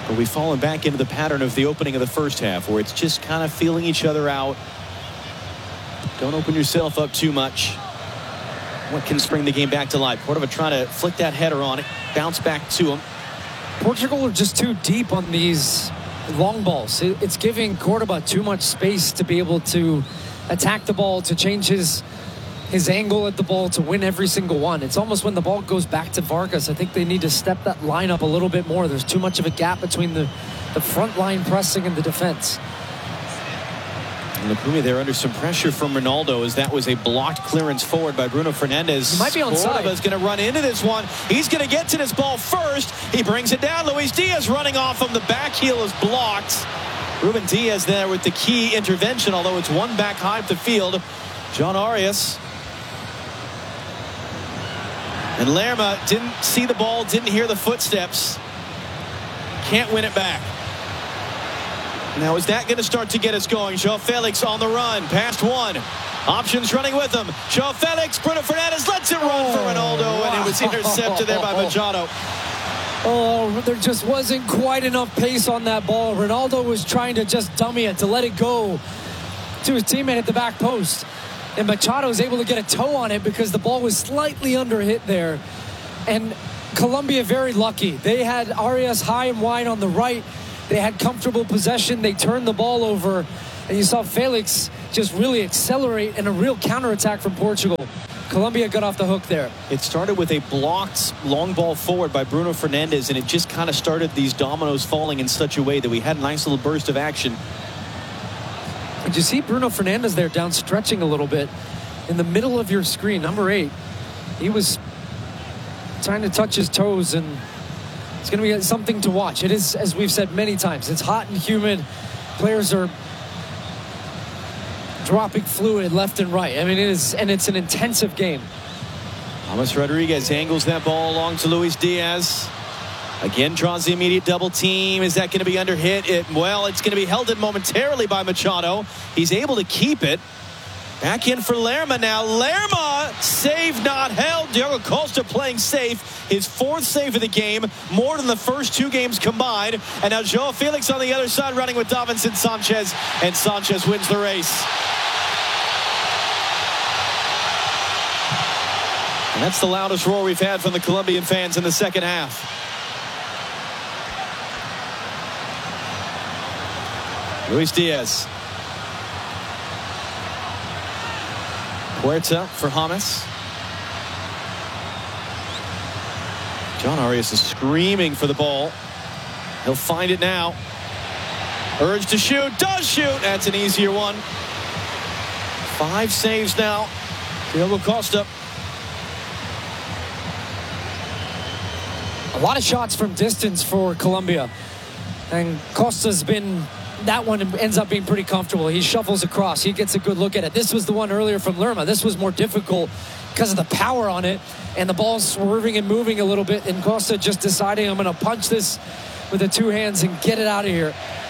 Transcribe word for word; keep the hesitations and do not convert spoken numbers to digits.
But we've fallen back into the pattern of the opening of the first half, where it's just kind of feeling each other out. Don't open yourself up too much. What can bring the game back to life? Cordova trying to flick that header on it. Bounce back to him. Portugal are just too deep on these long balls. It's giving Cordova too much space to be able to attack the ball, to change his his angle at the ball, to win every single one. It's almost when the ball goes back to Vargas, I think they need to step that line up a little bit more. There's too much of a gap between the, the front line pressing and the defense. And Lukumi there under some pressure from Ronaldo, as that was a blocked clearance forward by Bruno Fernandes. He might be onside. Cordova's going to run into this one. He's going to get to this ball first. He brings it down. Luis Diaz running off him. The back heel is blocked. Ruben Diaz there with the key intervention, although it's one back high up the field. John Arias. And Lerma didn't see the ball, didn't hear the footsteps. Can't win it back. Now, is that going to start to get us going? João Felix on the run. Past one. Options running with him. João Felix, Bruno Fernandes lets it run for Ronaldo, and it was intercepted there by Machado. Oh, there just wasn't quite enough pace on that ball. Ronaldo was trying to just dummy it, to let it go to his teammate at the back post. And Machado was able to get a toe on it because the ball was slightly under hit there. And Colombia very lucky. They had Arias high and wide on the right. They had comfortable possession. They turned the ball over. And you saw Felix just really accelerate in a real counterattack from Portugal. Colombia got off the hook there. It started with a blocked long ball forward by Bruno Fernandes, and it just kind of started these dominoes falling in such a way that we had a nice little burst of action. Did you see Bruno Fernandes there down stretching a little bit in the middle of your screen, number eight? He was trying to touch his toes, and it's going to be something to watch. It is, as we've said many times, it's hot and humid. Players are dropping fluid left and right. I mean, it is, and it's an intensive game. James Rodriguez angles that ball along to Luis Diaz. Again, draws the immediate double team. Is that going to be under hit? It, well, it's going to be held in momentarily by Machado. He's able to keep it. Back in for Lerma now. Lerma, save not held. Diogo Costa playing safe. His fourth save of the game. More than the first two games combined. And now João Felix on the other side running with Davinson Sanchez. And Sanchez wins the race. And that's the loudest roar we've had from the Colombian fans in the second half. Luis Diaz. Puerta for James. John Arias is screaming for the ball. He'll find it now. Urge to shoot. Does shoot. That's an easier one. Five saves now. Diogo Costa. A lot of shots from distance for Colombia. And Costa's been... that one ends up being pretty comfortable. He shuffles across. He gets a good look at it. This was the one earlier from Lerma. This was more difficult because of the power on it. And the ball's swerving and moving a little bit. And Costa just deciding, I'm going to punch this with the two hands and get it out of here.